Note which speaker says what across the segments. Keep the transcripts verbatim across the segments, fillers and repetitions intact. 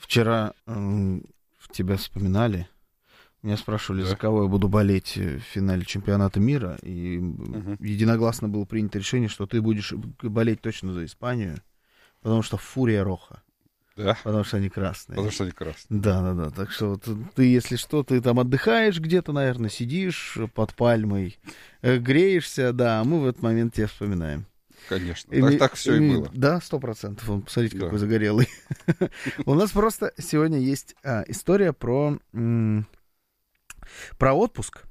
Speaker 1: Вчера э, тебя вспоминали. Меня спрашивали,
Speaker 2: Да.
Speaker 1: за кого я буду болеть в финале чемпионата мира. И
Speaker 2: Мгм.
Speaker 1: единогласно было принято решение, что ты будешь болеть точно за Испанию, потому что фурия роха.
Speaker 2: Да,
Speaker 1: Потому что они красные.
Speaker 2: потому что они красные.
Speaker 1: Да, да, да. Так что вот ты, если что, ты там отдыхаешь где-то, наверное, сидишь под пальмой, э, греешься, да, а мы в этот момент тебя вспоминаем.
Speaker 2: Конечно.
Speaker 1: Или-
Speaker 2: Так, так все и
Speaker 1: или-
Speaker 2: было.
Speaker 1: Да, сто процентов. Вон, посмотрите,
Speaker 2: Да.
Speaker 1: какой загорелый. У нас просто сегодня есть а, история про м, про отпуск.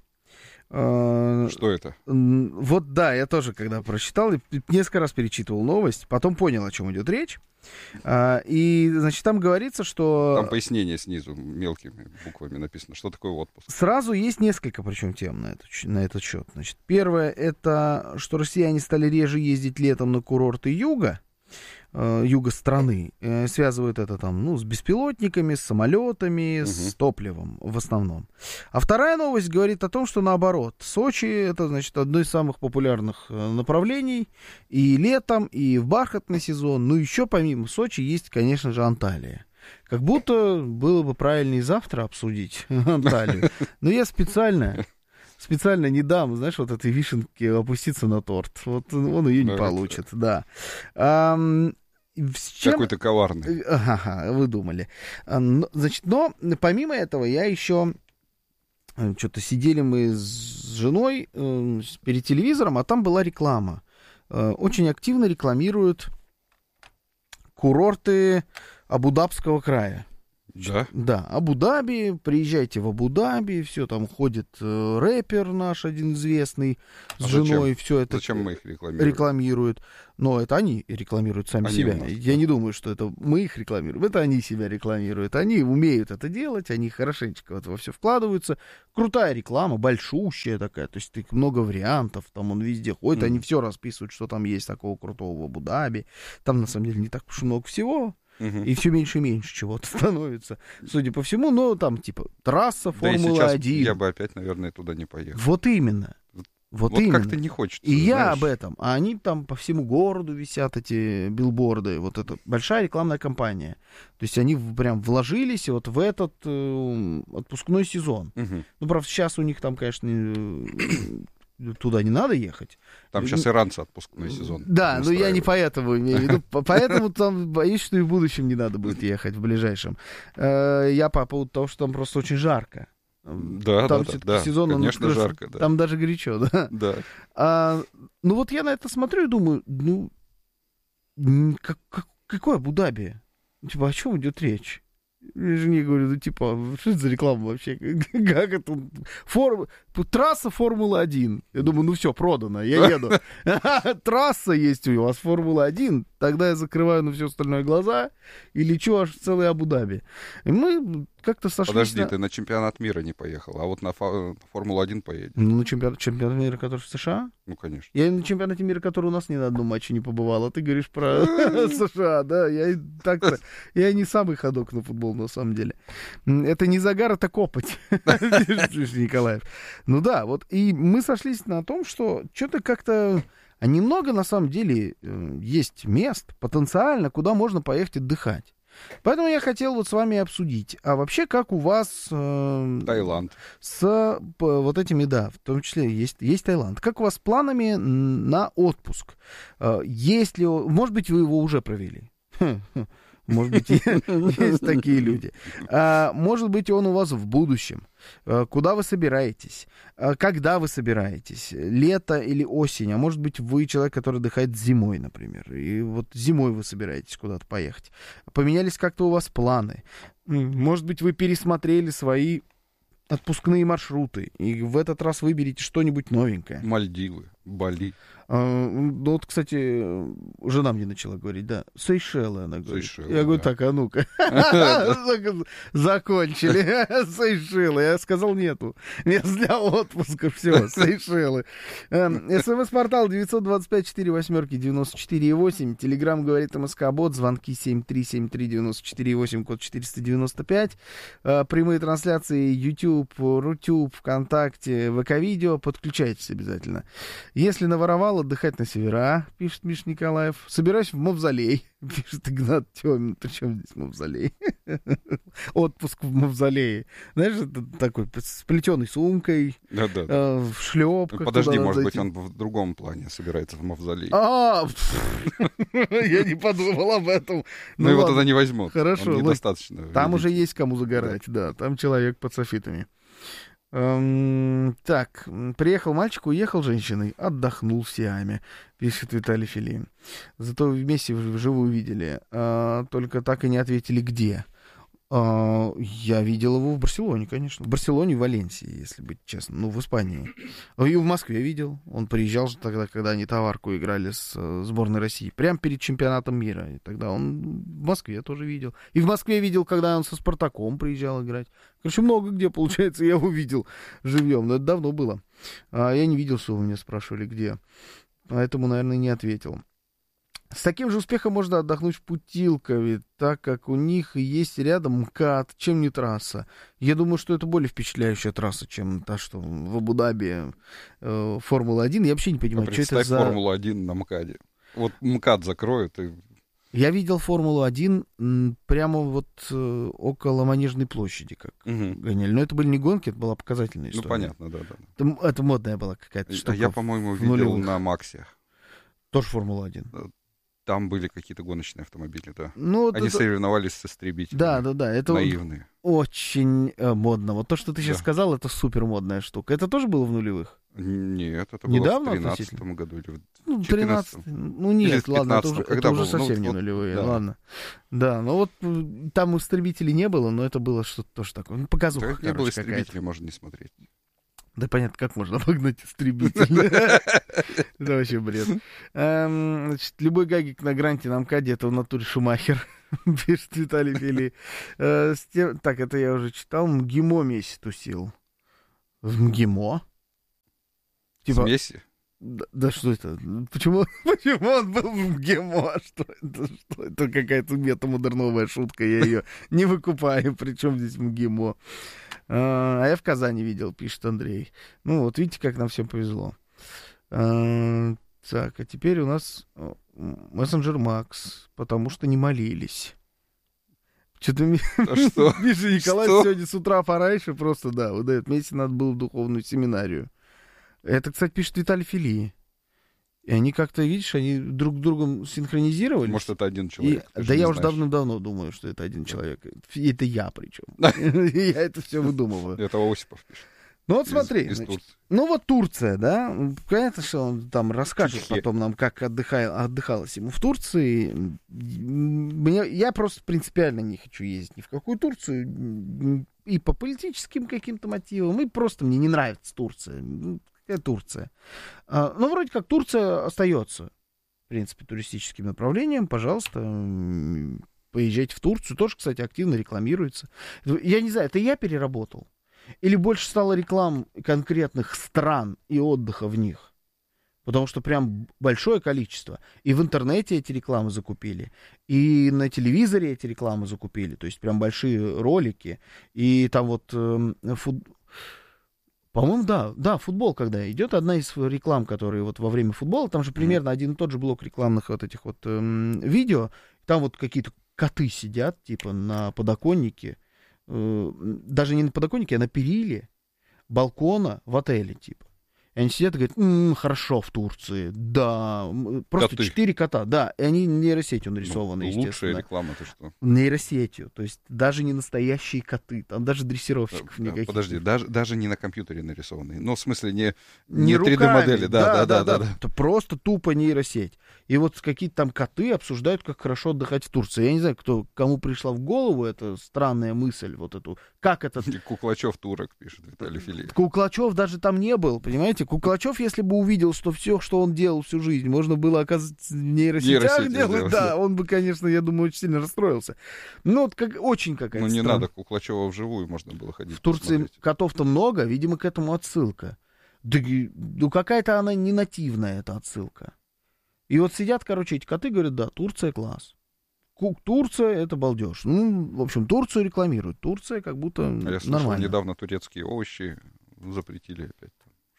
Speaker 1: А,
Speaker 2: Что это?
Speaker 1: м, Вот да, я тоже, когда прочитал, и п- несколько раз перечитывал новость, потом понял, о чем идет речь. А, И, значит, там говорится, что
Speaker 2: Там пояснение снизу мелкими буквами написано. Что такое отпуск?
Speaker 1: сразу есть несколько, причем, тем на, этот, щ- на этот счет. Значит, первое, это что россияне стали реже ездить летом на курорты юга, э, юга страны. Э, связывают это там, ну, с беспилотниками, с самолетами, с
Speaker 2: Мгм.
Speaker 1: топливом в основном. А вторая новость говорит о том, что наоборот. Сочи — это, значит, одно из самых популярных э, направлений и летом, и в бархатный сезон. Ну, еще помимо Сочи есть, конечно же, Анталия. Как будто было бы правильно и завтра обсудить Анталию. Но я специально, специально не дам, знаешь, вот этой вишенки опуститься на торт. Вот он ее не
Speaker 2: Да,
Speaker 1: получит, да. Ам, с чем...
Speaker 2: Какой-то коварный.
Speaker 1: Ага, вы думали. А, но, значит, но помимо этого я еще... Что-то сидели мы с женой э, перед телевизором, а там была реклама. Э, очень активно рекламируют курорты Абу-Дабского края.
Speaker 2: Да?
Speaker 1: Да, Абу-Даби, приезжайте в Абу-Даби, все, там ходит э, рэпер наш один известный с
Speaker 2: А зачем?
Speaker 1: женой, все это
Speaker 2: Зачем мы их рекламируем?
Speaker 1: рекламируют. Но это они рекламируют сами
Speaker 2: Они
Speaker 1: себя.
Speaker 2: у нас,
Speaker 1: Я
Speaker 2: да.
Speaker 1: не думаю, что это мы их рекламируем. Это они себя рекламируют. Они умеют это делать, они хорошенечко вот во все вкладываются. Крутая реклама, большущая такая. То есть ты много вариантов, там он везде ходит.
Speaker 2: Мгм.
Speaker 1: Они все расписывают, что там есть такого крутого в Абу-Даби. Там на самом деле не так уж много всего.
Speaker 2: Мгм.
Speaker 1: И все меньше и меньше чего-то становится, судя по всему. Но там типа трасса
Speaker 2: Да и
Speaker 1: Формулы
Speaker 2: сейчас
Speaker 1: один.
Speaker 2: я бы опять, наверное, туда не поехал.
Speaker 1: Вот именно. Вот,
Speaker 2: Вот
Speaker 1: именно.
Speaker 2: как-то не хочется.
Speaker 1: И я
Speaker 2: знаешь.
Speaker 1: об этом. А они там по всему городу висят, эти билборды. Вот это большая рекламная кампания. То есть они в- прям вложились вот в этот э, отпускной сезон.
Speaker 2: Мгм.
Speaker 1: Ну, правда, сейчас у них там, конечно, э, туда не надо ехать.
Speaker 2: Там сейчас иранцы отпускной сезон.
Speaker 1: Да, но я не
Speaker 2: устраивают.
Speaker 1: поэтому имею в виду. По- Поэтому там боюсь, что и в будущем не надо будет ехать, в ближайшем. Э, Я по поводу того, что там просто очень жарко.
Speaker 2: Да,
Speaker 1: Там
Speaker 2: да,
Speaker 1: всё-таки
Speaker 2: да,
Speaker 1: сезон, он
Speaker 2: конечно,
Speaker 1: открылся.
Speaker 2: жарко, да.
Speaker 1: Там даже горячо, да.
Speaker 2: Да.
Speaker 1: А, ну вот я на это смотрю и думаю, ну, м, как, как- какое Абу-Даби? Типа, о чем идет речь? Я жене говорю, ну типа, что это за реклама вообще? Как это? Форм... Трасса Формулы один. Я думаю, ну все, продано, я еду. Трасса есть у вас, Формула один. Тогда я закрываю на все остальное глаза и лечу аж в целый Абу-Даби. И мы как-то сошлись
Speaker 2: Подожди,
Speaker 1: на...
Speaker 2: ты на чемпионат мира не поехал, а вот на фа- Формулу один поедешь.
Speaker 1: Ну, на чемпионат, чемпионат мира, который в США?
Speaker 2: Ну, конечно.
Speaker 1: Я и на чемпионате мира, который у нас ни на одном матче не побывал, а ты говоришь про США, да? Я и так-то, я не самый ходок на футбол, на самом деле. М, Это не загар, это копоть, Видишь, Николаев. Ну да, вот, и мы сошлись на том, что что-то как-то... А немного, на самом деле, э, есть мест потенциально, куда можно поехать отдыхать. Поэтому я хотел вот с вами обсудить. А вообще, как у вас... э,
Speaker 2: Таиланд.
Speaker 1: с п- вот этими, да, в том числе есть, есть Таиланд. Как у вас с планами н- на отпуск? Э, Есть ли... о- Может быть, вы его уже провели? Хм, хм. Может быть, е- есть такие люди. А, Может быть, он у вас в будущем. Э, Куда вы собираетесь? Э, Когда вы собираетесь? Лето или осень? А может быть, вы человек, который отдыхает зимой, например. И вот зимой вы собираетесь куда-то поехать. Поменялись как-то у вас планы? М, Может быть, вы пересмотрели свои отпускные маршруты, и в этот раз выберите что-нибудь новенькое.
Speaker 2: Мальдивы, Бали.
Speaker 1: А, ну вот, кстати, жена мне начала говорить, да, Сейшелы, она говорит.
Speaker 2: Сейшелы,
Speaker 1: Я говорю,
Speaker 2: да.
Speaker 1: так, а ну-ка, закончили, Сейшелы. Я сказал, нету мест для отпуска, все, Сейшелы. СМС-портал девять два пять четыре восемь девяносто четыре восемь, Телеграм говорит МСК-бот, звонки семь три семь три девяносто четыре восемь, код четыреста девяносто пять, прямые трансляции YouTube, Рутюб, ВКонтакте, ВК-видео, подключайтесь обязательно. Если наворовал, отдыхать на севера, пишет Миш Николаев. Собираюсь в мавзолей, пишет Игнат Тёмин. Причем здесь мавзолей? Отпуск в мавзолее. Знаешь, это такой с плетеной сумкой,
Speaker 2: Да-да.
Speaker 1: э, в шлепках.
Speaker 2: Подожди,
Speaker 1: туда
Speaker 2: может
Speaker 1: надо
Speaker 2: быть,
Speaker 1: зайти.
Speaker 2: он в другом плане собирается в мавзолей.
Speaker 1: А, я не подумал об этом.
Speaker 2: Ну, его
Speaker 1: ладно.
Speaker 2: тогда не возьмут.
Speaker 1: Хорошо,
Speaker 2: Он
Speaker 1: Лось,
Speaker 2: недостаточно.
Speaker 1: Там уже
Speaker 2: великий.
Speaker 1: есть кому загорать, да. Там человек под софитами. Эм, так, м, приехал мальчик, уехал женщиной, отдохнул в Сиаме, пишет Виталий Филин. Зато вместе в- вживую видели. А, только так и не ответили, где. А, я видел его в Барселоне, конечно. В Барселоне и Валенсии, если быть честным. Ну, в Испании. И в Москве видел. Он приезжал же тогда, когда они товарку играли с э, сборной России. Прямо перед чемпионатом мира. И тогда он в Москве тоже видел. И в Москве видел, когда он со Спартаком приезжал играть. Короче, много где, получается, я его видел живьем. Но это давно было. А я не видел, что вы меня спрашивали, где. Поэтому, наверное, не ответил. С таким же успехом можно отдохнуть в Путилкове, так как у них есть рядом МКАД, чем не трасса. Я думаю, что это более впечатляющая трасса, чем та, что в Абу-Даби э, Формула-один. Я вообще не
Speaker 2: А
Speaker 1: понимаю, что это
Speaker 2: представь
Speaker 1: за...
Speaker 2: Формулу-один на МКАДе. Вот МКАД закроют, и
Speaker 1: Я видел Формулу-один м, прямо вот э, около Манежной площади, как
Speaker 2: Мгм.
Speaker 1: гоняли. Но это были не гонки, это была показательная
Speaker 2: Ну,
Speaker 1: история.
Speaker 2: понятно, да, да.
Speaker 1: Это, это модная была какая-то
Speaker 2: А
Speaker 1: штука.
Speaker 2: я, по-моему,
Speaker 1: в
Speaker 2: видел
Speaker 1: нулевых.
Speaker 2: на Максиях.
Speaker 1: Тоже Формула-один.
Speaker 2: Там были какие-то гоночные автомобили, да.
Speaker 1: Ну,
Speaker 2: Они
Speaker 1: это-
Speaker 2: соревновались с истребителями.
Speaker 1: Да, да, да. Это
Speaker 2: Наивные.
Speaker 1: очень э, модно. Вот то, что ты сейчас
Speaker 2: Да.
Speaker 1: сказал, это супер модная штука. Это тоже было в нулевых?
Speaker 2: Нет, это
Speaker 1: Недавно
Speaker 2: было в
Speaker 1: относительно?
Speaker 2: тринадцатом году или в
Speaker 1: Ну,
Speaker 2: четырнадцатом.
Speaker 1: тринадцатый. Ну,
Speaker 2: Или
Speaker 1: нет,
Speaker 2: в
Speaker 1: ладно, это
Speaker 2: пятнадцатом.
Speaker 1: уже,
Speaker 2: Когда
Speaker 1: это уже
Speaker 2: был? Ну,
Speaker 1: совсем не
Speaker 2: вот,
Speaker 1: нулевые.
Speaker 2: да.
Speaker 1: Ладно. Да, ну вот м, там истребителей не было, но это было что-то тоже такое. Ну, показуха,
Speaker 2: Так не было
Speaker 1: короче, какая-то.
Speaker 2: истребителей, можно не смотреть.
Speaker 1: Да понятно, как можно обогнать истребитель. Это вообще бред. Эм, значит, любой гагик на гранте на МКАДе — это в натуре Шумахер, пишет Виталий Фили. Э, с тем- Так, это я уже читал. МГИМО месяц тусил. В МГИМО? Типа,
Speaker 2: Смеси?
Speaker 1: да, да что это? Почему, почему он был в МГИМО? Что это? Что это? Какая-то метамодерновая шутка. Я ее не выкупаю. Причем здесь МГИМО? А, а я в Казани видел, пишет Андрей. Ну, вот видите, как нам всем повезло. А, так, а теперь у нас о, мессенджер Макс, потому что не молились. Что-то ми-
Speaker 2: А что?
Speaker 1: Миша Николаев
Speaker 2: Что?
Speaker 1: сегодня с утра пораньше просто, да, выдает. Вместе надо было в духовную семинарию. Это, кстати, пишет Виталий Филии. И они как-то, видишь, они друг с другом синхронизировались.
Speaker 2: Может, это один
Speaker 1: И-
Speaker 2: человек. ты же
Speaker 1: да
Speaker 2: не
Speaker 1: я уже
Speaker 2: знаешь.
Speaker 1: давно-давно думаю, что это один человек. И это я причем. Я это все выдумываю.
Speaker 2: Это Осипов пишет.
Speaker 1: Ну вот
Speaker 2: Из-
Speaker 1: смотри,
Speaker 2: из
Speaker 1: значит,
Speaker 2: Турции.
Speaker 1: ну вот Турция, да, понятно, что он там расскажет
Speaker 2: Чехия.
Speaker 1: потом нам, как отдыхал, отдыхалось ему в Турции. Мне, я просто принципиально не хочу ездить ни в какую Турцию, м, и по политическим каким-то мотивам, и просто мне не нравится Турция. Ну, какая Турция? А, ну, вроде как Турция остается, в принципе, туристическим направлением. Пожалуйста, м, поезжайте в Турцию. Тоже, кстати, активно рекламируется. Я не знаю, это я переработал? Или больше стало реклам конкретных стран и отдыха в них? Потому что прям большое количество. И в интернете эти рекламы закупили, и на телевизоре эти рекламы закупили. То есть прям большие ролики. И там вот эм, фут- по-моему, да, да, футбол, когда идет, одна из реклам, которые вот во время футбола, там же примерно один и тот же блок рекламных вот этих вот эм, видео. Там вот какие-то коты сидят, типа, на подоконнике. Э, даже не на подоконнике, а на периле балкона в отеле, типа. И они сидят и говорят: «М, хорошо в Турции, да, м, просто
Speaker 2: Коты.
Speaker 1: четыре кота, да, и они нейросетью нарисованы,
Speaker 2: Ну, лучшая
Speaker 1: естественно.
Speaker 2: реклама, ты что?
Speaker 1: Нейросетью, то есть даже не настоящие коты, там даже дрессировщиков
Speaker 2: Да,
Speaker 1: никаких.
Speaker 2: Подожди,
Speaker 1: нет.
Speaker 2: даже, даже не на компьютере нарисованные. Ну, в смысле, не,
Speaker 1: Не
Speaker 2: не три дэ-модели.
Speaker 1: руками,
Speaker 2: Да, да, да, да, да.
Speaker 1: Это просто тупо нейросеть. И вот какие-то там коты обсуждают, как хорошо отдыхать в Турции. Я не знаю, кто, кому пришла в голову эта странная мысль, вот эту, как этот
Speaker 2: Куклачев турок, пишет Виталий Филипп.
Speaker 1: Куклачев даже там не был, понимаете? Куклачев, если бы увидел, что все, что он делал всю жизнь, можно было, оказывается, в нейросетях
Speaker 2: Нейросети
Speaker 1: делать,
Speaker 2: сделать,
Speaker 1: да,
Speaker 2: да.
Speaker 1: он бы, конечно, я думаю, очень сильно расстроился. Ну, вот как, очень какая-то
Speaker 2: Ну, не
Speaker 1: странная.
Speaker 2: надо Куклачева вживую, можно было ходить.
Speaker 1: В Турции
Speaker 2: посмотреть.
Speaker 1: котов-то много, видимо, к этому отсылка. Да, и- ну, какая-то она не нативная, эта отсылка. И вот сидят, короче, эти коты, говорят: да, Турция класс. Ку- Турция — это балдеж. Ну, в общем, Турцию рекламируют. Турция как будто
Speaker 2: А я слышал,
Speaker 1: нормально.
Speaker 2: недавно турецкие овощи запретили опять.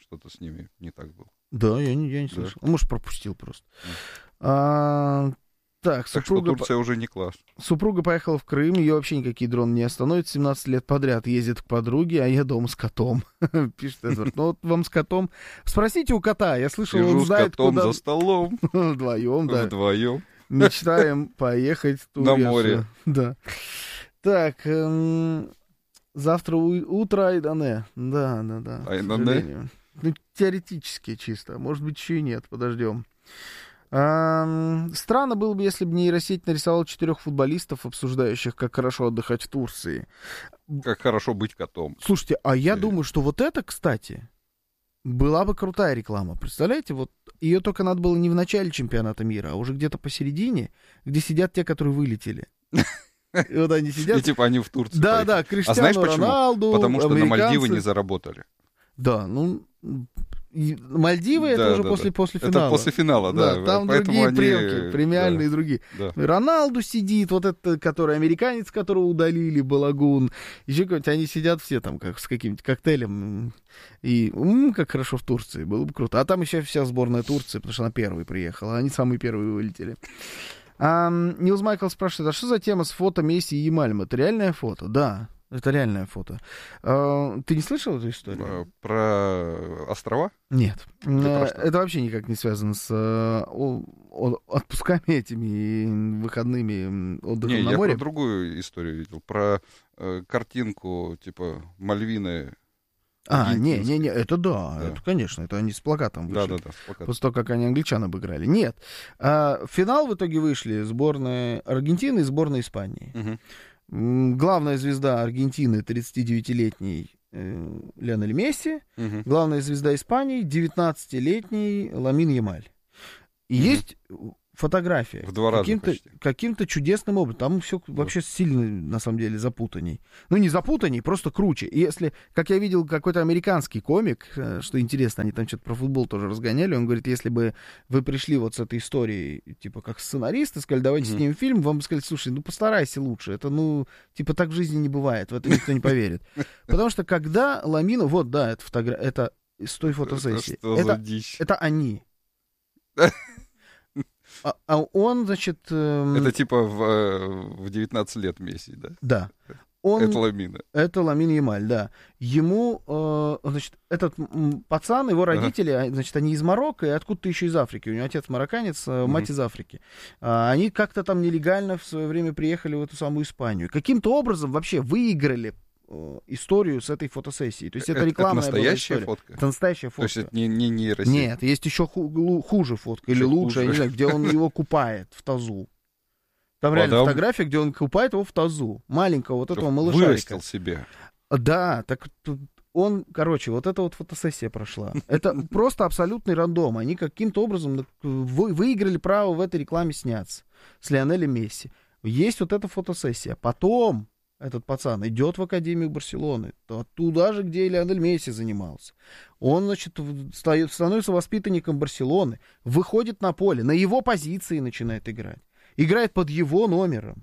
Speaker 2: что-то с ними не так было.
Speaker 1: Да, я не, я не
Speaker 2: Да.
Speaker 1: слышал. Может, пропустил просто.
Speaker 2: Да.
Speaker 1: А, так,
Speaker 2: Так что
Speaker 1: супруга,
Speaker 2: Турция уже не класс.
Speaker 1: супруга поехала в Крым, ее вообще никакие дроны не остановят. семнадцать лет подряд ездит к подруге, а я дома с котом. Пишет Эдвард. Ну, вот вам с котом. Спросите у кота. Я слышал,
Speaker 2: Сижу
Speaker 1: он
Speaker 2: с
Speaker 1: знает,
Speaker 2: котом
Speaker 1: куда...
Speaker 2: за столом
Speaker 1: Вдвоем, да.
Speaker 2: вдвоем.
Speaker 1: Мечтаем поехать в
Speaker 2: На
Speaker 1: Турцию.
Speaker 2: море.
Speaker 1: Да. Так, эм, завтра у- утро Айдане. Да, да, да. к
Speaker 2: Айдане?
Speaker 1: сожалению. Ну, теоретически чисто. Может быть, еще и нет. Подождем. Ам, странно было бы, если бы нейросеть нарисовала четырех футболистов, обсуждающих, как хорошо отдыхать в Турции.
Speaker 2: Как хорошо быть котом.
Speaker 1: Слушайте, а я
Speaker 2: Э.
Speaker 1: думаю, что вот это, кстати, была бы крутая реклама. Представляете, вот ее только надо было не в начале чемпионата мира, а уже где-то посередине, где сидят те, которые вылетели. И вот они
Speaker 2: И
Speaker 1: сидят.
Speaker 2: типа они в Турции
Speaker 1: Да,
Speaker 2: поехали.
Speaker 1: да,
Speaker 2: А
Speaker 1: Криштиану
Speaker 2: знаешь почему?
Speaker 1: Роналду,
Speaker 2: Потому что на Мальдивы
Speaker 1: американцы.
Speaker 2: не заработали.
Speaker 1: Да, ну, и Мальдивы это
Speaker 2: Да,
Speaker 1: уже
Speaker 2: да,
Speaker 1: после,
Speaker 2: да.
Speaker 1: после
Speaker 2: Это
Speaker 1: финала.
Speaker 2: после финала, да.
Speaker 1: Там
Speaker 2: Поэтому
Speaker 1: другие
Speaker 2: они-
Speaker 1: премки, премиальные
Speaker 2: да,
Speaker 1: другие.
Speaker 2: да.
Speaker 1: Роналду сидит, вот этот, который американец, которого удалили, Балагун. Еще какой-нибудь, они сидят все там как с каким-нибудь коктейлем. И м, как хорошо в Турции, было бы круто. А там еще вся сборная Турции, потому что она первой приехала. Они самые первые вылетели. А, Нилс Майкл спрашивает, а что за тема с фото Месси и Ямальма? Это реальное фото? Да, это реальное фото. А, ты не слышал эту историю?
Speaker 2: А, Про острова?
Speaker 1: Нет.
Speaker 2: Или про
Speaker 1: Э,
Speaker 2: что?
Speaker 1: Это вообще никак не связано с э, о- о- отпусками этими и выходными м, отдыхом
Speaker 2: Не,
Speaker 1: на
Speaker 2: я
Speaker 1: море.
Speaker 2: про другую историю видел. Про э, картинку, типа, Мальвины.
Speaker 1: А, не,
Speaker 2: аргентинской.
Speaker 1: не, не, это да,
Speaker 2: Да.
Speaker 1: это, конечно, это они с плакатом вышли.
Speaker 2: Да-да-да, с плакатом.
Speaker 1: После того, как они англичан обыграли. Нет. А, в финал в итоге вышли сборная Аргентины и сборная Испании.
Speaker 2: Мгм.
Speaker 1: М, Главная звезда Аргентины, тридцатидевятилетний э, Лионель Месси.
Speaker 2: Мгм.
Speaker 1: Главная звезда Испании, девятнадцатилетний Ламин Ямаль. И
Speaker 2: Мгм.
Speaker 1: есть фотография.
Speaker 2: В два раза
Speaker 1: каким-то,
Speaker 2: почти.
Speaker 1: каким-то чудесным образом. Там все вообще сильно, на самом деле, запутанней. Ну, не запутанней, просто круче. И если, как я видел, какой-то американский комик, э, что интересно, они там что-то про футбол тоже разгоняли, он говорит, если бы вы пришли вот с этой историей, типа, как сценарист, и сказали, давайте
Speaker 2: Мгм.
Speaker 1: снимем фильм, вам бы сказали, слушай, ну, постарайся лучше. Это, ну, типа, так в жизни не бывает. В это никто не поверит. Потому что когда Ламину... Вот, да, это фотография... Это с той фотосессии.
Speaker 2: Это что за
Speaker 1: Это,
Speaker 2: дичь?
Speaker 1: это они. А, а он, значит... эм,
Speaker 2: Это типа в, э, в девятнадцать лет Месси, да?
Speaker 1: Да. Он,
Speaker 2: Это Ламина.
Speaker 1: это Ламин Ямаль, да. Ему, э, значит, этот м, пацан, его родители, а, значит, они из Марокко и откуда-то еще из Африки. У него отец марокканец, э, мать
Speaker 2: Мгм.
Speaker 1: из Африки. А, они как-то там нелегально в свое время приехали в эту самую Испанию. Каким-то образом вообще выиграли э, историю с этой фотосессии. То есть это
Speaker 2: Это- это
Speaker 1: рекламная была
Speaker 2: настоящая
Speaker 1: история.
Speaker 2: фотка?
Speaker 1: Это настоящая
Speaker 2: То есть
Speaker 1: фотка.
Speaker 2: это не, не нейросеть?
Speaker 1: Нет, есть еще ху- лу- хуже фотка, или
Speaker 2: Еще
Speaker 1: лучше, я не
Speaker 2: хуже.
Speaker 1: знаю, где он его купает в тазу. Там реально
Speaker 2: Потом-
Speaker 1: фотография, где он купает его в тазу. Маленького вот этого
Speaker 2: Чтоб
Speaker 1: малышарика.
Speaker 2: Вырастил себе.
Speaker 1: Да, так тут он, короче, вот эта вот фотосессия прошла. Это просто абсолютный рандом. Они каким-то образом вы- выиграли право в этой рекламе сняться с Лионелем Месси. Есть вот эта фотосессия. Потом этот пацан идет в Академию Барселоны, то- туда же, где и Лионель Месси занимался. Он, значит, в- стает- становится воспитанником Барселоны, выходит на поле, на его позиции начинает играть. Играет под его номером.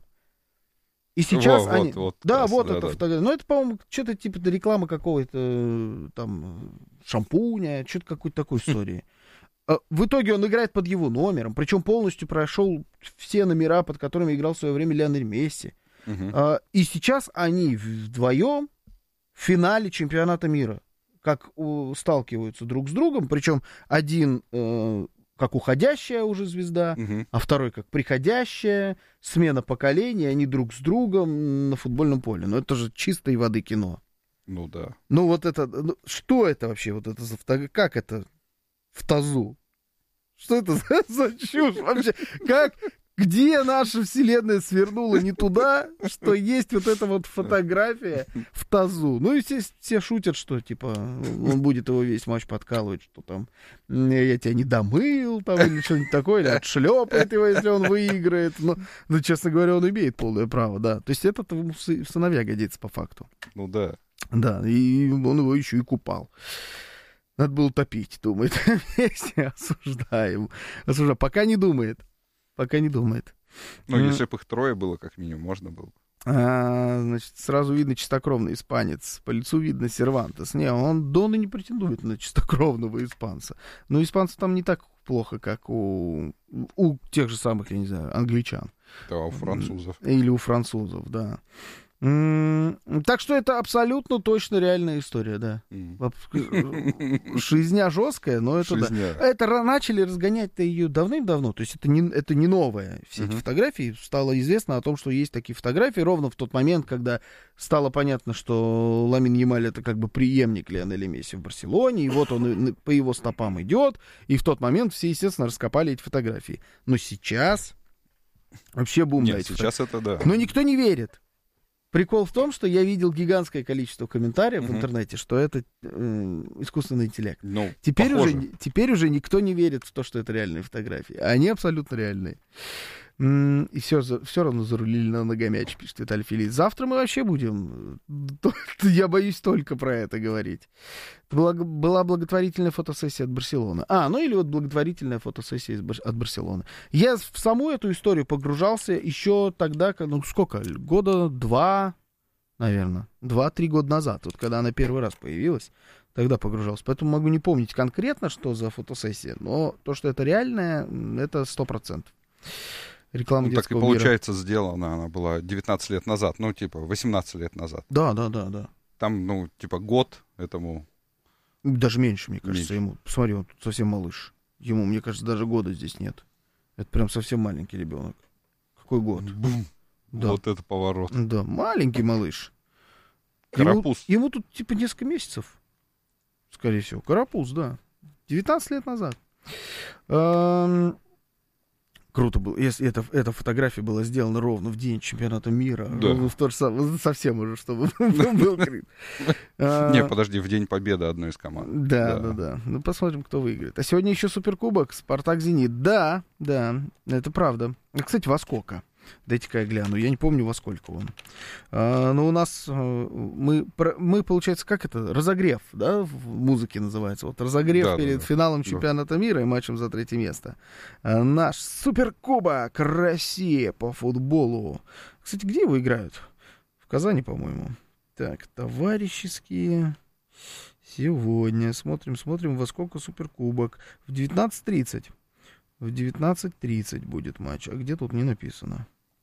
Speaker 1: И сейчас
Speaker 2: Во,
Speaker 1: они...
Speaker 2: вот, вот,
Speaker 1: да,
Speaker 2: классно,
Speaker 1: вот
Speaker 2: да,
Speaker 1: это
Speaker 2: да.
Speaker 1: фотография. Ну, это, по-моему, что-то типа реклама какого-то э, там шампуня, что-то какой-то такой истории. А В итоге он играет под его номером, причем полностью прошел все номера, под которыми играл в свое время Лионель Месси.
Speaker 2: Мгм.
Speaker 1: А, И сейчас они вдвоем в финале чемпионата мира как у- сталкиваются друг с другом, причем один э, как уходящая уже звезда,
Speaker 2: Мгм.
Speaker 1: а второй как приходящая, смена поколений, они друг с другом на футбольном поле. Ну, это же чистой воды кино.
Speaker 2: Ну да.
Speaker 1: Ну, вот это, ну, что это вообще, вот это за фото- как это в тазу? Что это за, за чушь вообще? Как, где наша вселенная свернула не туда, что есть вот эта вот фотография в тазу? Ну, и все, все шутят, что, типа, он будет его весь матч подкалывать, что там, «М, я тебя не домыл, там, или что-нибудь такое, или отшлепает его, если он выиграет. Ну, ну, честно говоря, он имеет полное право, да. То есть этот ему в сы- в сыновья годится по факту.
Speaker 2: Ну да.
Speaker 1: Да, и он его еще и купал. Надо было топить, думает. Вместе осуждаем. Осуждаем. Пока не думает. Пока не думает.
Speaker 2: Ну,
Speaker 1: М.
Speaker 2: если бы их трое было, как минимум, можно было бы.
Speaker 1: А, значит, сразу видно чистокровный испанец. По лицу видно Сервантес. Не, он Дон и не претендует на чистокровного испанца. Но испанцы там не так плохо, как у, у тех же самых, я не знаю, англичан.
Speaker 2: Да, у французов.
Speaker 1: Или у французов, да. Так что это абсолютно точно реальная история, да. Mm. Жизня жесткая, но это
Speaker 2: Жизня.
Speaker 1: Да. Это начали разгонять-то ее давным-давно. То есть это не, это не новое. Все uh-huh. эти фотографии. Стало известно о том, что есть такие фотографии ровно в тот момент, когда стало понятно, что Ламин Ямаль это как бы преемник Лионеля Месси в Барселоне. И вот он по его стопам идет. И в тот момент все, естественно, раскопали эти фотографии. Но сейчас вообще бум.
Speaker 2: Нет, сейчас это да.
Speaker 1: Но никто не верит. Прикол в том, что я видел гигантское количество комментариев uh-huh. в интернете, что это э, искусственный интеллект.
Speaker 2: Ну,
Speaker 1: теперь, уже, теперь уже никто не верит в то, что это реальные фотографии. А они абсолютно реальные. М- и все, все равно зарулили на Ногомяч, пишет Виталий Филипп. Завтра мы вообще будем... Я боюсь только про это говорить. Была, была благотворительная фотосессия от Барселоны. А, ну или вот благотворительная фотосессия из, от Барселоны. Я в саму эту историю погружался еще тогда, ну сколько, года два, наверное, два-три года назад, вот когда она первый раз появилась, тогда погружался. Поэтому могу не помнить конкретно, что за фотосессия, но то, что это реальное, это сто процентов. Реклама
Speaker 2: ну, так и
Speaker 1: мира.
Speaker 2: получается сделана она была девятнадцать лет назад, ну типа восемнадцать лет назад.
Speaker 1: Да, да, да, да.
Speaker 2: Там, ну, типа год этому...
Speaker 1: Даже меньше, мне кажется,
Speaker 2: меньше.
Speaker 1: ему. Посмотри, он тут совсем малыш. Ему, мне кажется, даже года здесь нет. Это прям совсем маленький ребенок. Какой год?
Speaker 2: Бум.
Speaker 1: Да.
Speaker 2: Вот это поворот.
Speaker 1: Да, маленький малыш.
Speaker 2: Карапуз.
Speaker 1: Ему, ему тут типа несколько месяцев, скорее всего. Карапуз, да. девятнадцать лет назад. Эм... Круто было, если эта, эта фотография была сделана ровно в день чемпионата мира.
Speaker 2: Да.
Speaker 1: Ровно в то же самое, совсем уже, чтобы был крит.
Speaker 2: Не, подожди, в день победы одной из команд.
Speaker 1: Да, да, да. Ну, посмотрим, кто выиграет. А сегодня еще Суперкубок, Спартак-Зенит. Да, да, это правда. А, кстати, во сколько? Дайте-ка я гляну. Я не помню, во сколько он. А, но у нас а, мы, мы, получается, как это? Разогрев, да, в музыке называется. Вот разогрев
Speaker 2: да,
Speaker 1: перед
Speaker 2: да, да.
Speaker 1: финалом чемпионата да. мира и матчем за третье место. А, наш Суперкубок России по футболу. Кстати, где его играют? В Казани, по-моему. Так, товарищеские. Сегодня. Смотрим, смотрим, во сколько Суперкубок. В девятнадцать тридцать. В девятнадцать тридцать будет матч. А где тут не написано?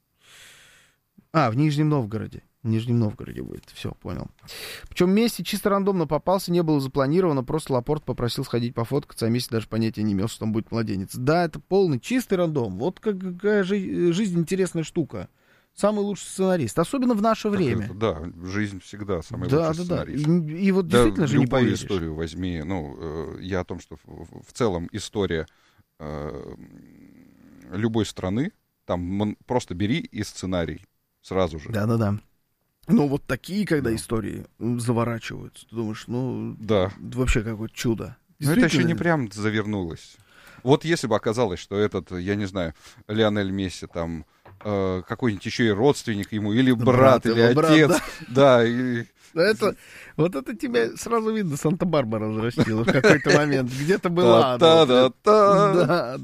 Speaker 1: А, в Нижнем Новгороде. В Нижнем Новгороде будет. Все, понял. Причем Месси чисто рандомно попался, не было запланировано. Просто Лапорт попросил сходить пофоткаться, а Месси даже понятия не имел, что там будет младенец. Да, это полный чистый рандом. Вот какая жи- жизнь интересная штука. Самый лучший сценарист. Особенно в наше
Speaker 2: так
Speaker 1: время.
Speaker 2: Это, да, жизнь всегда самый
Speaker 1: да,
Speaker 2: лучший
Speaker 1: да,
Speaker 2: сценарист.
Speaker 1: Да, и, и вот
Speaker 2: да,
Speaker 1: действительно же не поверишь.
Speaker 2: Любую историю возьми. Ну, э, я о том, что в, в целом история э, любой страны, там просто бери и сценарий сразу же.
Speaker 1: Да-да-да. Ну, вот такие, когда да. истории заворачиваются, ты думаешь, ну,
Speaker 2: да.
Speaker 1: вообще какое-то чудо.
Speaker 2: Но это еще не прям завернулось. Вот если бы оказалось, что этот, я не знаю, Лионель Месси там э, какой-нибудь еще и родственник ему, или брат, брат или отец, брат, да. да и...
Speaker 1: это, вот это тебя сразу видно, Санта-Барбара взрастила в какой-то момент. Где-то была. Да,
Speaker 2: да,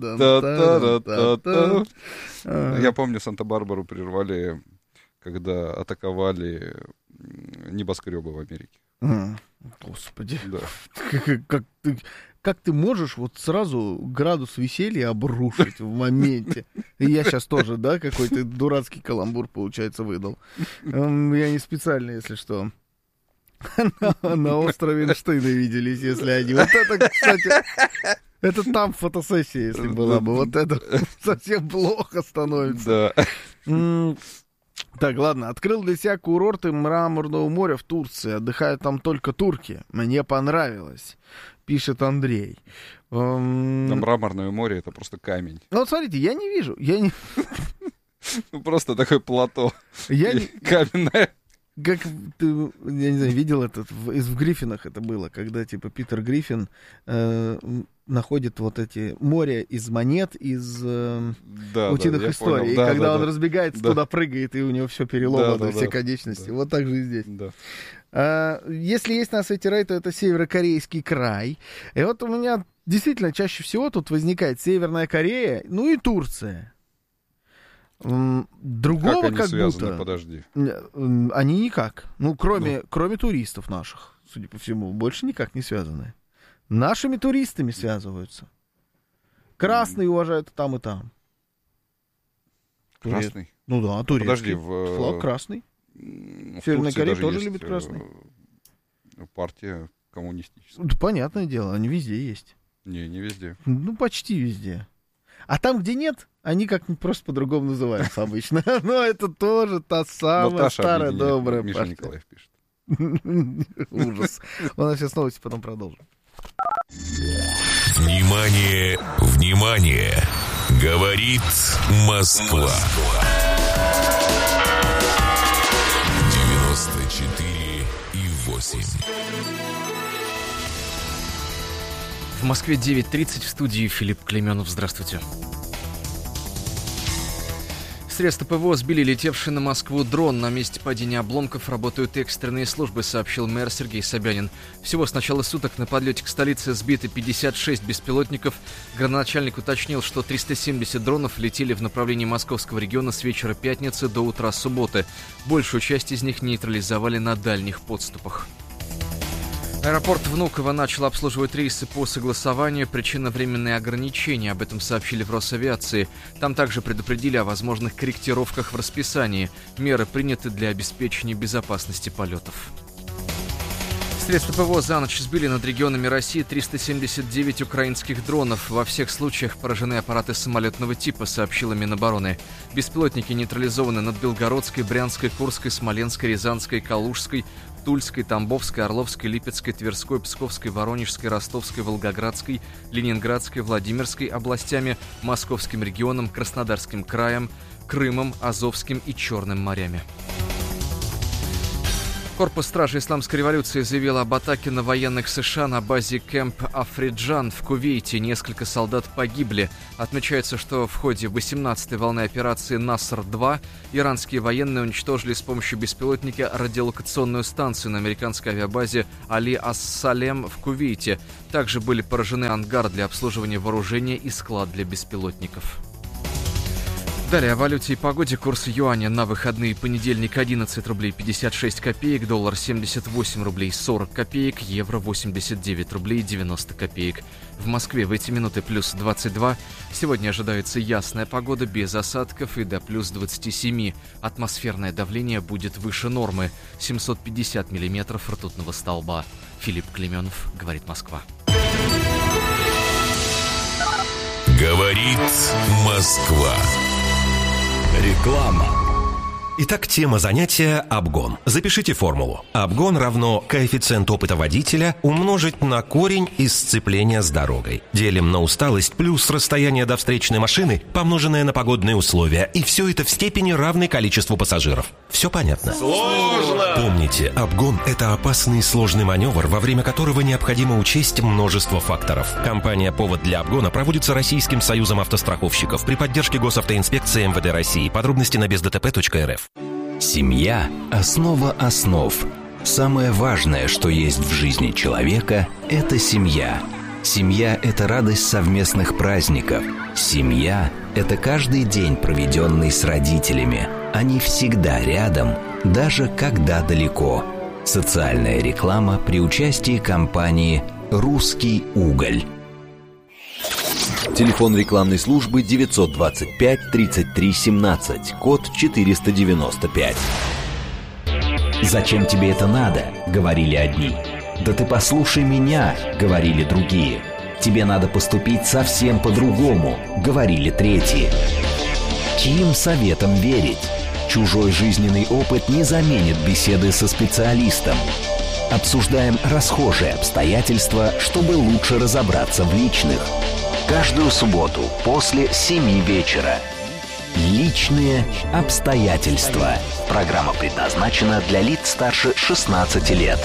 Speaker 2: да. Я помню, Санта-Барбару прервали, когда атаковали небоскребы в Америке.
Speaker 1: Господи. Как ты... Как ты можешь вот сразу градус веселья обрушить в моменте? И я сейчас тоже, да, какой-то дурацкий каламбур, получается, выдал. Я не специально, если что. На, на острове Эйнштейна виделись, если они. Вот это, кстати, это там фотосессия, если была бы. Вот это совсем плохо становится.
Speaker 2: Да.
Speaker 1: Так, ладно. Открыл для себя курорты Мраморного моря в Турции. Отдыхают там только турки. Мне понравилось. Пишет Андрей.
Speaker 2: На Мраморное море это просто камень.
Speaker 1: Ну вот смотрите, я не вижу. Я не...
Speaker 2: Ну просто такое плато.
Speaker 1: Я не...
Speaker 2: Каменное.
Speaker 1: Как ты, я не знаю, видел это в, в Гриффинах это было, когда типа Питер Гриффин э, находит вот эти море из монет, из э,
Speaker 2: да,
Speaker 1: утиных
Speaker 2: да,
Speaker 1: историй.
Speaker 2: Понял.
Speaker 1: И
Speaker 2: да,
Speaker 1: когда
Speaker 2: да,
Speaker 1: он
Speaker 2: да.
Speaker 1: разбегается,
Speaker 2: да.
Speaker 1: туда прыгает, и у него все переломано,
Speaker 2: да, да,
Speaker 1: все
Speaker 2: да.
Speaker 1: конечности.
Speaker 2: Да.
Speaker 1: Вот так же и здесь.
Speaker 2: Да.
Speaker 1: А, если есть на сайте Рэй, то это Северокорейский край. И вот у меня действительно чаще всего тут возникает Северная Корея, ну и Турция. Другого
Speaker 2: как, они
Speaker 1: как
Speaker 2: связаны,
Speaker 1: будто...
Speaker 2: Подожди.
Speaker 1: Они никак. Ну, кроме,
Speaker 2: Ну.
Speaker 1: кроме туристов наших, судя по всему, больше никак не связаны. Нашими туристами связываются. Красные уважают и там, и там.
Speaker 2: Красный?
Speaker 1: Ну да, турецкий.
Speaker 2: Подожди, в...
Speaker 1: Флаг красный.
Speaker 2: В
Speaker 1: Северная
Speaker 2: Турции
Speaker 1: Корея
Speaker 2: даже
Speaker 1: тоже
Speaker 2: есть,
Speaker 1: любит красный.
Speaker 2: э, партия коммунистическая.
Speaker 1: Да, понятное дело, они везде есть.
Speaker 2: Не, не везде.
Speaker 1: Ну, почти везде. А там, где нет, они как-нибудь просто по-другому называются обычно. Но это тоже та самая
Speaker 2: Наташа
Speaker 1: старая
Speaker 2: объединяет.
Speaker 1: добрая
Speaker 2: Миша
Speaker 1: партия.
Speaker 2: Николаев пишет.
Speaker 1: Ужас. У нас сейчас новости, потом продолжим.
Speaker 3: Внимание, внимание! Говорит Москва. девяносто четыре и восемь.
Speaker 4: В Москве девять тридцать, в студии Филипп Клейменов. Здравствуйте. Средства ПВО сбили летевший на Москву дрон. На месте падения обломков работают экстренные службы, сообщил мэр Сергей Собянин. Всего с начала суток на подлете к столице сбиты пятьдесят шесть беспилотников. Градоначальник уточнил, что триста семьдесят дронов летели в направлении московского региона с вечера пятницы до утра субботы. Большую часть из них нейтрализовали на дальних подступах. Аэропорт Внуково начал обслуживать рейсы по согласованию. Причина — временные ограничения. Об этом сообщили в Росавиации. Там также предупредили о возможных корректировках в расписании. Меры приняты для обеспечения безопасности полетов. Средства ПВО за ночь сбили над регионами России триста семьдесят девять украинских дронов. Во всех случаях поражены аппараты самолетного типа, сообщила Минобороны. Беспилотники нейтрализованы над Белгородской, Брянской, Курской, Смоленской, Рязанской, Калужской, Тульской, Тамбовской, Орловской, Липецкой, Тверской, Псковской, Воронежской, Ростовской, Волгоградской, Ленинградской, Владимирской областями, Московским регионом, Краснодарским краем, Крымом, Азовским и Черным морями. Корпус стражи Исламской революции заявил об атаке на военных США на базе Кэмп Африджан в Кувейте. Несколько солдат погибли. Отмечается, что в ходе восемнадцатой волны операции «Наср-два» иранские военные уничтожили с помощью беспилотника радиолокационную станцию на американской авиабазе Али-Ас-Салем в Кувейте. Также были поражены ангар для обслуживания вооружения и склад для беспилотников. Далее о валюте и погоде. Курс юаня на выходные: понедельник одиннадцать рублей пятьдесят шесть копеек, доллар семьдесят восемь рублей сорок копеек, евро восемьдесят девять рублей девяносто копеек. В Москве в эти минуты плюс двадцать два. Сегодня ожидается ясная погода без осадков и до плюс двадцать семь. Атмосферное давление будет выше нормы — семьсот пятьдесят миллиметров ртутного столба. Филипп Клейменов, говорит Москва.
Speaker 3: Говорит Москва.
Speaker 5: Реклама. Итак, тема занятия – обгон. Запишите формулу. Обгон равно коэффициент опыта водителя умножить на корень из сцепления с дорогой. Делим на усталость плюс расстояние до встречной машины, помноженное на погодные условия. И все это в степени равной количеству пассажиров. Все понятно? Сложно! Помните, обгон – это опасный и сложный маневр, во время которого необходимо учесть множество факторов. Компания «Повод для обгона» проводится Российским союзом автостраховщиков при поддержке Госавтоинспекции эм вэ дэ России. Подробности на без дэ тэ пэ точка эр эф.
Speaker 6: Семья – основа основ. Самое важное, что есть в жизни человека – это семья. Семья – это радость совместных праздников. Семья – это каждый день, проведенный с родителями. Они всегда рядом, даже когда далеко. Социальная реклама при участии компании «Русский уголь».
Speaker 7: Телефон рекламной службы девятьсот двадцать пять тридцать три семнадцать, код четыреста девяносто пять.
Speaker 6: «Зачем тебе это надо?» — говорили одни. «Да ты послушай меня!» — говорили другие. «Тебе надо поступить совсем по-другому!» — говорили третьи. Чьим советам верить? Чужой жизненный опыт не заменит беседы со специалистом. Обсуждаем расхожие обстоятельства, чтобы лучше разобраться в личных. Каждую субботу после семи вечера. Личные обстоятельства. Программа предназначена для лиц старше шестнадцати лет.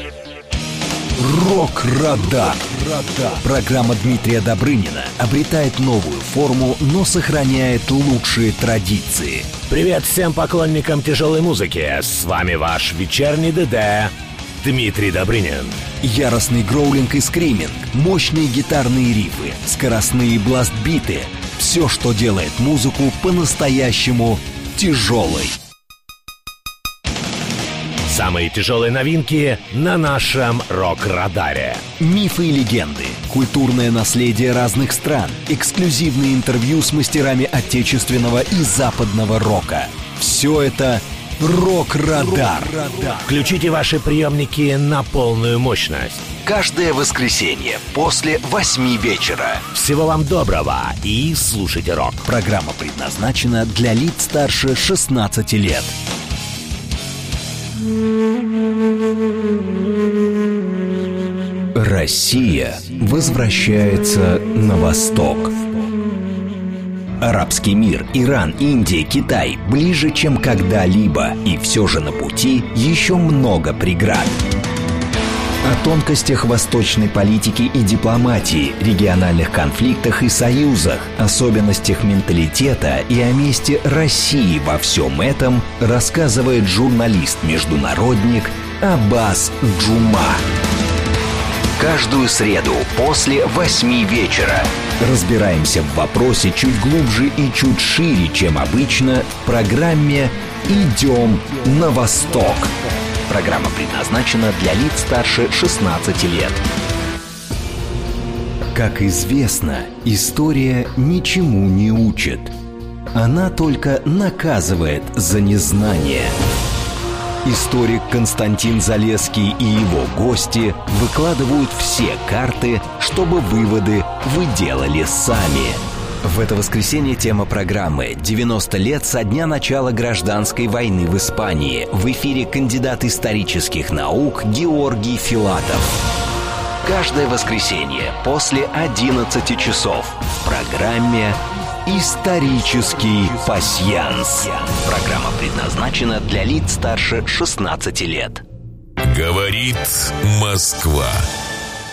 Speaker 6: Рок-радар. Программа Дмитрия Добрынина обретает новую форму, но сохраняет лучшие традиции.
Speaker 8: Привет всем поклонникам тяжелой музыки. С вами ваш вечерний ДД Дмитрий Добрынин.
Speaker 6: Яростный гроулинг и скриминг, мощные гитарные рифы, скоростные бласт-биты — Все, что делает музыку по-настоящему тяжелой.
Speaker 8: Самые тяжелые новинки на нашем рок-радаре.
Speaker 6: Мифы и легенды, культурное наследие разных стран, эксклюзивные интервью с мастерами отечественного и западного рока. Все это «Рок-радар».
Speaker 8: Включите ваши приемники на полную мощность.
Speaker 6: Каждое воскресенье после восьми вечера.
Speaker 8: Всего вам доброго и слушайте рок.
Speaker 6: Программа предназначена для лиц старше шестнадцати лет. Россия возвращается на восток. Арабский мир, Иран, Индия, Китай ближе, чем когда-либо. И все же на пути еще много преград. О тонкостях восточной политики и дипломатии, региональных конфликтах и союзах, особенностях менталитета и о месте России во всем этом рассказывает журналист-международник Аббас Джума. Каждую среду после восьми вечера разбираемся в вопросе чуть глубже и чуть шире, чем обычно, в программе «Идем на восток». Программа предназначена для лиц старше шестнадцати лет. Как известно, история ничему не учит. Она только наказывает за незнание. Историк Константин Залесский и его гости выкладывают все карты, чтобы выводы вы делали сами. В это воскресенье тема программы «девяносто лет со дня начала гражданской войны в Испании». В эфире кандидат исторических наук Георгий Филатов. Каждое воскресенье после одиннадцати часов в программе «Исторический пасьянс». Программа предназначена для лиц старше шестнадцати лет.
Speaker 3: Говорит Москва.